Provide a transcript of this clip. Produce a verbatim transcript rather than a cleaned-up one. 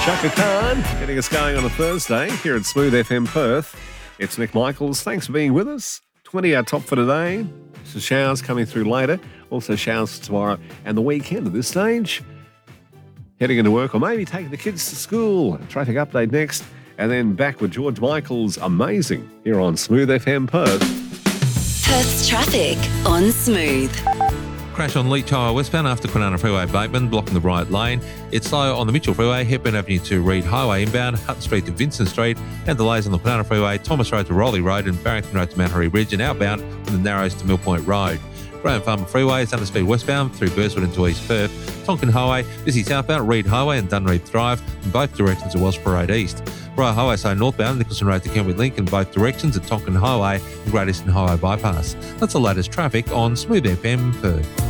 Chaka Khan getting us going on a Thursday here at Smooth F M Perth. It's Nick Michaels. Thanks for being with us. twenty our top for today. Some showers coming through later. Also showers tomorrow and the weekend at this stage. Heading into work or maybe taking the kids to school. Traffic update next. And then back with George Michael's Amazing here on Smooth F M Perth. Perth's traffic on Smooth. Crash on Leach Highway westbound after Kwinana Freeway abatement, blocking the right lane. It's slow on the Mitchell Freeway, Hepburn Avenue to Reed Highway inbound, Hutton Street to Vincent Street, and delays on the Kwinana Freeway, Thomas Road to Rowley Road and Barrington Road to Mount Harry Bridge and outbound from the Narrows to Mill Point Road. Graham Farmer Freeway is under speed westbound through Burswood into East Perth. Tonkin Highway, busy southbound, Reed Highway and Dunreath Drive in both directions at Wellsborough Road East. Briar Highway, so northbound, Nicholson Road to Kentwood Link in both directions at Tonkin Highway and Great Eastern Highway bypass. That's the latest traffic on Smooth F M Perth.